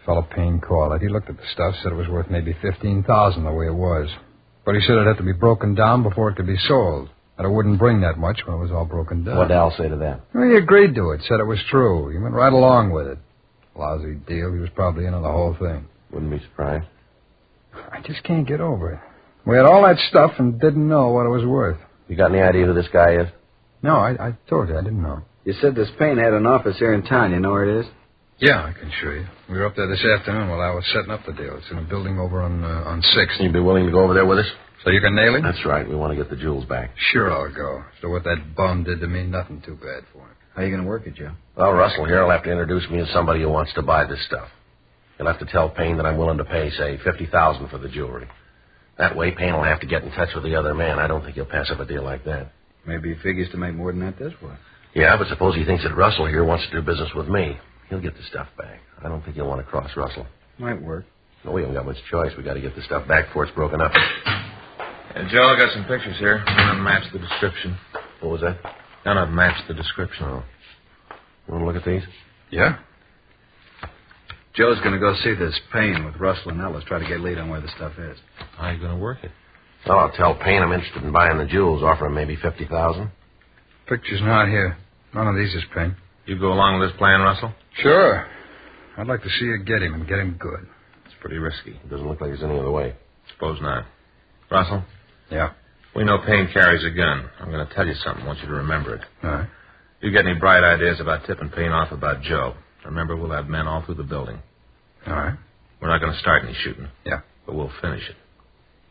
fellow Payne called it. He looked at the stuff, said it was worth maybe $15,000 the way it was. But he said it had to be broken down before it could be sold. And it wouldn't bring that much when it was all broken down. What'd Al say to that? Well, he agreed to it, said it was true. He went right along with it. Lousy deal. He was probably in on the whole thing. Wouldn't be surprised. I just can't get over it. We had all that stuff and didn't know what it was worth. You got any idea who this guy is? No, I told you I didn't know. You said this Payne had an office here in town. You know where it is? Yeah, I can show you. We were up there this afternoon while I was setting up the deal. It's in a building over on 6th. You'd be willing to go over there with us? So you can nail him? That's right. We want to get the jewels back. Sure, I'll go. So what that bum did to me, nothing too bad for him. How are you going to work it, Joe? Well, Russell here will have to introduce me as somebody who wants to buy this stuff. He'll have to tell Payne that I'm willing to pay, say, $50,000 for the jewelry. That way, Payne will have to get in touch with the other man. I don't think he'll pass up a deal like that. Maybe he figures to make more than that this way. Yeah, but suppose he thinks that Russell here wants to do business with me. He'll get the stuff back. I don't think he'll want to cross Russell. Might work. No, we haven't got much choice. We got to get the stuff back before it's broken up. Joe, I got some pictures here. None of them match the description. What was that? None of them match the description. Oh. You want to look at these? Yeah? Joe's going to go see this Payne with Russell and Ellis, try to get a lead on where the stuff is. How are you going to work it? Well, I'll tell Payne I'm interested in buying the jewels, offer him maybe $50,000. Picture's not here. None of these is Payne. You go along with this plan, Russell? Sure. I'd like to see you get him and get him good. It's pretty risky. It doesn't look like there's any other way. Suppose not. Russell? Yeah? We know Payne carries a gun. I'm going to tell you something. I want you to remember it. All right. You get any bright ideas about tipping Payne off about Joe, remember, we'll have men all through the building. All right. We're not going to start any shooting. Yeah. But we'll finish it.